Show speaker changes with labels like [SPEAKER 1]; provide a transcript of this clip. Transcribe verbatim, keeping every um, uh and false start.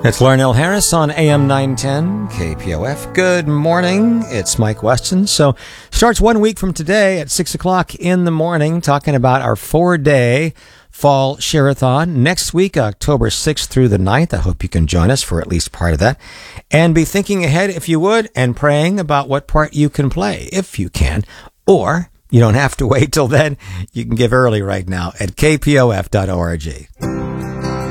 [SPEAKER 1] It's Larnell Harris on A M nine ten K P O F. Good morning. It's Mike Weston. So starts one week from today at six o'clock in the morning, talking about our four-day fall share-a-thon. Next week, October sixth through the ninth. I hope you can join us for at least part of that. And be thinking ahead, if you would, and praying about what part you can play, if you can. Or you don't have to wait till then. You can give early right now at k p o f dot org.